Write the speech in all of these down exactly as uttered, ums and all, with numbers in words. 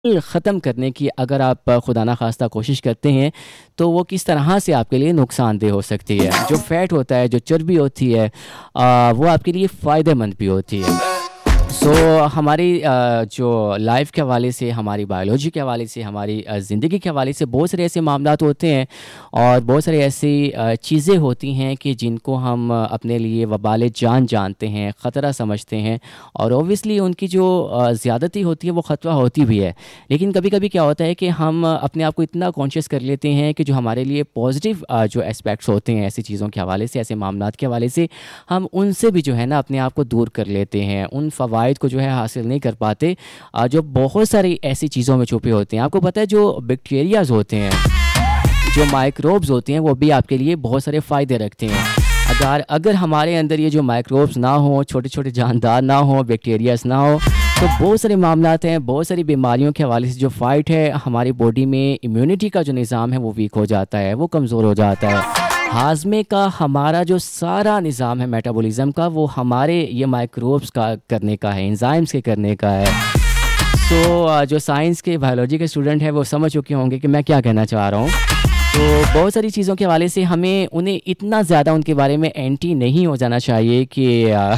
ख़त्म करने की अगर आप अ, खुदा ना खास्ता कोशिश करते हैं, तो वो किस तरह से आपके लिए नुकसानदेह हो सकती है। जो फ़ैट होता है, जो चर्बी होती है, अ, वो आपके लिए फ़ायदेमंद भी होती है। सो हमारी अ, जो लाइफ के हवाले से, हमारी बायोलॉजी के हवाले से, हमारी अ, ज़िंदगी के हवाले से बहुत सारे ऐसे मामलात होते हैं और बहुत सारी ऐसी अ, चीज़ें होती हैं कि जिनको हम अ, अपने लिए वबाल जान जानते हैं, ख़तरा समझते हैं और ऑब्वियसली उनकी जो अ, ज़्यादती होती है वो ख़तरा होती भी है। लेकिन कभी-कभी क्या होता है कि हम अ, अपने आप को इतना कॉन्शियस कर लेते हैं कि जो हमारे लिए पॉज़िटिव अ, जो एस्पेक्ट्स होते हैं ऐसी चीज़ों के हवाले से, ऐसे मामलात के हवाले से, हम उनसे भी जो है ना अपने आप को दूर कर लेते हैं। उन फ़वाइद को जो है हासिल नहीं कर पाते अ, जो बहुत सारी ऐसी चीज़ों में छुपे होते हैं। आपको पता है जो बैक्टीरियाज़ होते हैं, जो माइक्रोब्स होते हैं, वो भी आपके लिए बहुत सारे फ़ायदे रखते हैं। अगर अगर हमारे अंदर ये जो माइक्रोब्स ना हों, छोटे-छोटे जानदार ना हों, बैक्टीरियाज़ ना हो, तो बहुत सारे मामलात हैं, बहुत सारी बीमारियों के हवाले से जो फ़ाइट है हमारी बॉडी में, इम्यूनिटी का जो निज़ाम है वो वीक हो जाता है, वो कमज़ोर हो जाता है। हाज़मे का हमारा जो सारा निज़ाम है मेटाबॉलिज़्म का, वो हमारे ये माइक्रोब्स का करने का है, एंजाइम्स के करने का है। सो अ, जो साइंस के, बायोलॉजी के स्टूडेंट हैं वो समझ चुके होंगे कि मैं क्या कहना चाह रहा हूँ। तो बहुत सारी चीज़ों के हवाले से हमें उन्हें इतना ज़्यादा उनके बारे में एंटी नहीं हो जाना चाहिए कि अ,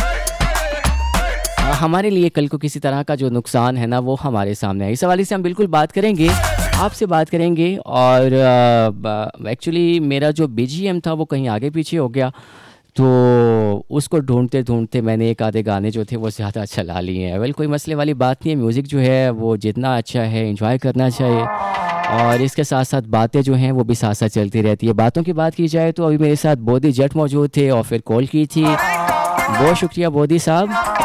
अ, हमारे लिए कल को किसी तरह का जो नुकसान है ना वो हमारे सामने आए। इस हवाले से हम बिल्कुल बात करेंगे, आपसे बात करेंगे और अ, ब एक्चुअली मेरा जो बीजीएम था वो कहीं आगे पीछे हो गया, तो उसको ढूँढते-ढूँढते मैंने एक आधे गाने जो थे वो ज़्यादा चला लिए हैं। वेल कोई मसले वाली बात नहीं है, म्यूज़िक जो है वो जितना अच्छा है एन्जॉय करना चाहिए और इसके साथ-साथ बातें जो हैं वो भी साथ-साथ चलती रहती है। बातों की बात की जाए तो अभी मेरे साथ बोधी जट मौजूद थे और फिर कॉल की थी। बहुत शुक्रिया बोधी साहब।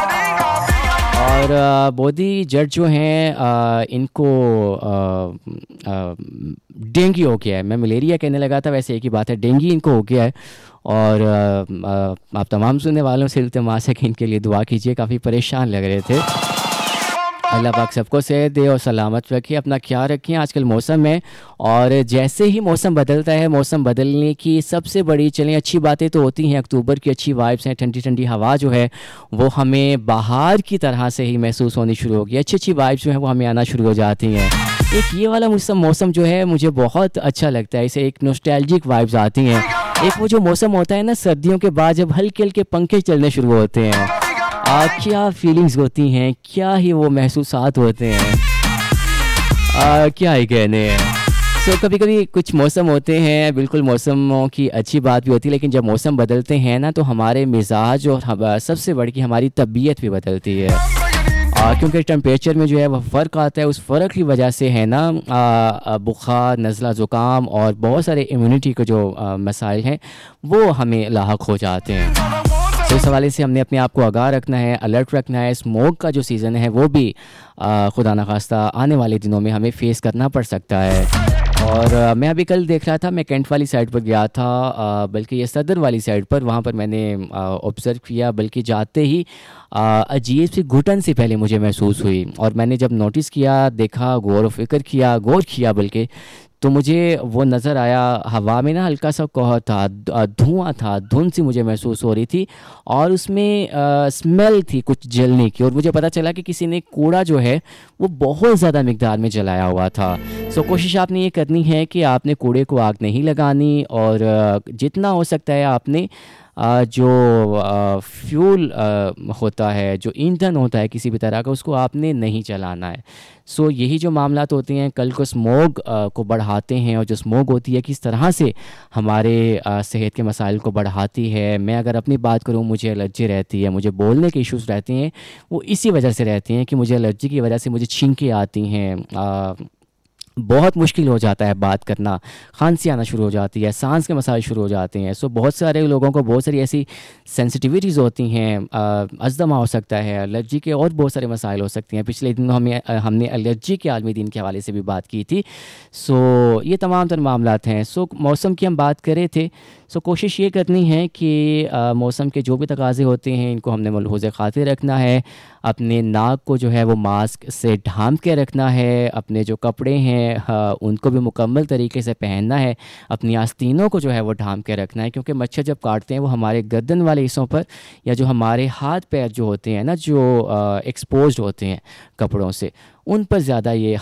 और अ, बोधी जट जो हैं अ, इनको अ, अ, डेंगू हो गया है। मैं मलेरिया कहने लगा था, वैसे एक ही बात है, डेंगू इनको हो गया है। और अ, अ, आप तमाम सुनने वालों से इल्तिमास है कि इनके लिए दुआ कीजिए, काफ़ी परेशान लग रहे थे। अल्लाह पाक सबको सेहत दे और सलामत रखे, अपना ख्याल रखें। आजकल मौसम है और जैसे ही मौसम बदलता है, मौसम बदलने की सबसे बड़ी चलें अच्छी बातें तो होती हैं, अक्टूबर की अच्छी वाइब्स हैं, ठंडी ठंडी हवा जो है वो हमें बाहर की तरह से ही महसूस होनी शुरू होगी। अच्छी अच्छी वाइब्स जो हैं वो हमें आना शुरू हो जाती हैं। एक ये वाला मौसम मौसम जो है मुझे बहुत अच्छा लगता है, इसे एक नॉस्टैल्जिक वाइब्स आती हैं। एक वो जो मौसम होता है ना सर्दियों के बाद, जब हल्के हल्के पंखे चलने शुरू होते हैं, आ, क्या फीलिंग्स होती हैं, क्या ही वो महसूसात होते हैं, आ, क्या ही कहने हैं। सो कभी कभी कुछ मौसम होते हैं, बिल्कुल मौसमों की अच्छी बात भी होती है, लेकिन जब मौसम बदलते हैं ना तो हमारे मिजाज और हम- सबसे बढ़ के हमारी तबीयत भी बदलती है। आ, क्योंकि टेम्परेचर में जो है वह फ़र्क आता है, उस फ़र्क की वजह से है ना आ, आ, बुखार, नज़ला, ज़ुकाम और बहुत सारे इम्यूनिटी के जो आ, मसाइल हैं वो हमें लाहक हो जाते हैं। तो इस हवाले से हमने अपने आप को आगाह रखना है, अलर्ट रखना है। स्मोक का जो सीज़न है वो भी आ, खुदा न खास्ता आने वाले दिनों में हमें फ़ेस करना पड़ सकता है। और आ, मैं अभी कल देख रहा था, मैं कैंट वाली साइड पर गया था, आ, बल्कि ये सदर वाली साइड पर, वहाँ पर मैंने ऑब्ज़र्व किया, बल्कि जाते ही आ, अजीब सी घुटन सी पहले मुझे महसूस हुई और मैंने जब नोटिस किया, देखा, गौर व फिक्र किया, गौर किया बल्कि, तो मुझे वो नज़र आया, हवा में ना हल्का सा कोहर था, ध- अ, धुआं था, धुंध सी मुझे महसूस हो रही थी और उसमें अ, स्मेल थी कुछ जलने की और मुझे पता चला कि किसी ने कूड़ा जो है वो बहुत ज़्यादा मिकदार में जलाया हुआ था। सो कोशिश आपने ये करनी है कि आपने कूड़े को आग नहीं लगानी और अ, जितना हो सकता है आपने अ, जो अ, फ्यूल अ, होता है, जो ईंधन होता है किसी भी तरह का, उसको आपने नहीं जलाना है। सो यही जो मामलात होते हैं कल को स्मोग अ, को बढ़ाते हैं और जो स्मोग होती है किस तरह से हमारे अ, सेहत के मसाइल को बढ़ाती है। मैं अगर अपनी बात करूं, मुझे एलर्जी रहती है, मुझे बोलने के इश्यूज़ रहते हैं, वो इसी वजह से रहती हैं कि मुझे एलर्जी की वजह से मुझे छींकें आती हैं, अ, बहुत मुश्किल हो जाता है बात करना, खांसी आना शुरू हो जाती है, सांस के मसाइल शुरू हो जाते हैं। सो बहुत सारे लोगों को बहुत सारी ऐसी सेंसिटिविटीज़ होती हैं, अ, अस्थमा हो सकता है, एलर्जी के और बहुत सारे मसाइल हो सकती हैं। पिछले दिनों हमें अ, हमने एलर्जी के आलमी दिन के हवाले से भी बात की थी। सो ये तमाम तर मामलात हैं। सो मौसम की हम बात कर रहे थे। सो कोशिश ये करनी है कि अ, मौसम के जो भी तकाज़े होते हैं इनको हमने मलहूज़ खातिर रखना है। अपने नाक को जो है वो मास्क से ढांप के रखना है, अपने जो कपड़े हैं हाँ, उनको भी मुकम्मल तरीके से पहनना है, अपनी आस्तीनों को जो है वो ढांप के रखना है, क्योंकि मच्छर जब काटते हैं वो हमारे गर्दन वाले हिस्सों पर या जो हमारे हाथ पैर जो होते हैं ना, जो एक्सपोज्ड होते हैं कपड़ों से, उन पर ज़्यादा ये